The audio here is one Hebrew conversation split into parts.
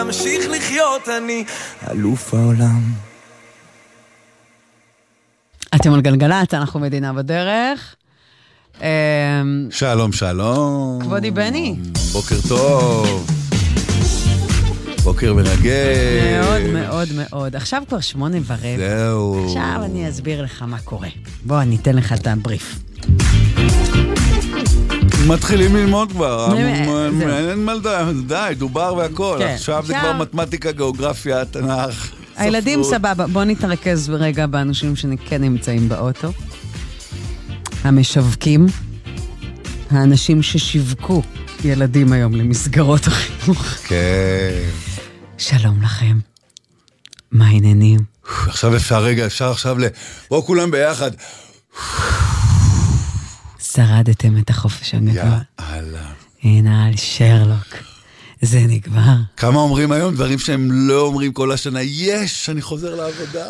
אמשיך לחיות, אני אלוף העולם. אתם על גלגלת, אנחנו מדינה בדרך. שלום, שלום. כבודי בני. בוקר טוב. בוקר מרגש. מאוד מאוד מאוד. עכשיו כבר 8:15. זהו. עכשיו אני אסביר לך מה קורה. בוא, אני אתן לך את הבריף. מתחילים ללמוד כבר. אין מה די, דובר והכל. עכשיו זה כבר מתמטיקה, גיאוגרפיה, תנ"ך. הילדים סבבה. בוא נתרכז רגע באנשים שכן נמצאים באוטו. המשווקים, האנשים ששיווקו ילדים היום למסגרות החינוך. כן. שלום לכם. מה העניינים? עכשיו אפשר עכשיו בואו כולם ביחד. שרדתם את החופש הגדול. יאללה. הנה על שרלוק. זה נגמר. כמה אומרים היום דברים שהם לא אומרים כל השנה? אני חוזר לעבודה.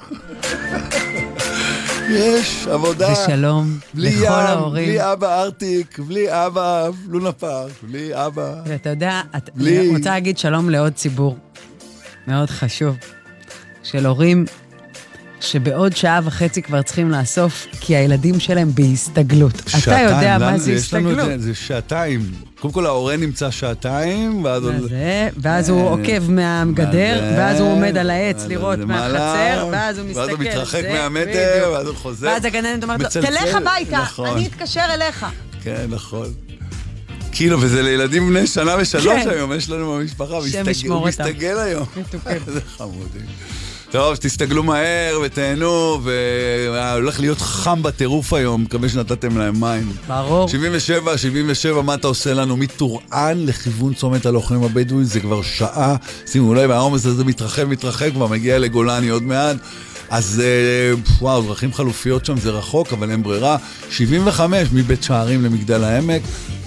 יש עבודה. ושלום לכל ההורים. בלי אבא ארטיק, בלי אבא לונה פארק, בלי אבא. ואתה יודע, אני רוצה להגיד שלום לעוד ציבור מאוד חשוב, של הורים שבעוד שעה וחצי כבר צריכים לאסוף, כי הילדים שלהם בהסתגלות. אתה יודע מה זה הסתגלות? זה שעתיים. קודם כל ההורה נמצא שעתיים, ואז הוא עוקב מהגדר, ואז הוא עומד על העץ לראות מהחצר, ואז הוא מסתכל. ואז הוא מתרחק מהמטר, ואז הוא חוזר. ואז הגננת אומרת לו, תלך הביתה, אני אתקשר אליך. כן, נכון. כאילו, וזה לילדים בני שנה ושלוש היום, יש לנו במשפחה, הוא מסתגל היום. זה חמודי. טוב, שתסתגלו מהר ותהנו, והולך להיות חם בטירוף היום, מקווה שנתתם להם מים. ברור. 77, מה אתה עושה לנו? מטורען לכיוון צומת הלוחמים הבדואים, זה כבר שעה, שימו אולי, והעומס הזה מתרחב, כבר מגיע לגולני עוד מעט, אז וואו, דרכים חלופיות שם זה רחוק, אבל אין ברירה. 75 מבית שערים למגדל העמק,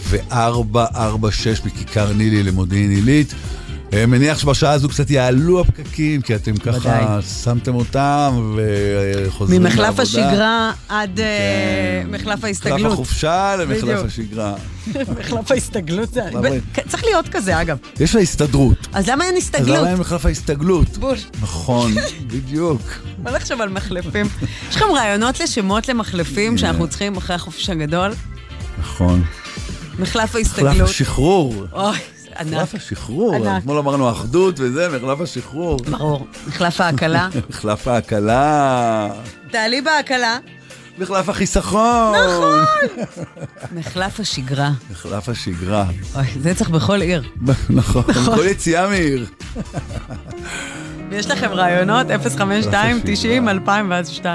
ו446 מכיכר נילי למודיעין עילית. מניח שבשעה הזו קצת יעלו הפקקים, כי אתם ככה שמתם אותם וחוזרים לעבודה. ממחלף השגרה עד מחלף ההסתגלות. מחלף החופשה למחלף השגרה. מחלף ההסתגלות זה... צריך להיות כזה, אגב. יש לה הסתדרות. אז למה אין הסתגלות? אז למה אין מחלף ההסתגלות? בול. נכון, בדיוק. מה לחשוב על מחלפים? יש לכם רעיונות לשמות למחלפים שאנחנו צריכים אחרי החופש הגדול? נכון. מחלף ההסתגלות. מחלף השחרור. אוי. מחלף השחרור, אתמול אמרנו אחדות וזה, מחלף השחרור. ברור, מחלף ההקלה. מחלף ההקלה. תעלי בהקלה. מחלף החיסכון. נכון. מחלף השגרה. מחלף השגרה. אוי, זה צריך בכל עיר. נכון, בכל יציאה מעיר. ויש לכם רעיונות? 052-90-2002.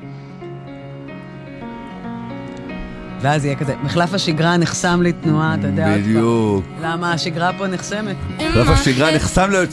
ואז יהיה כזה, מחלף השגרה נחסם לתנועה, אתה יודע. בדיוק. למה השגרה פה נחסמת? מחלף השגרה נחסם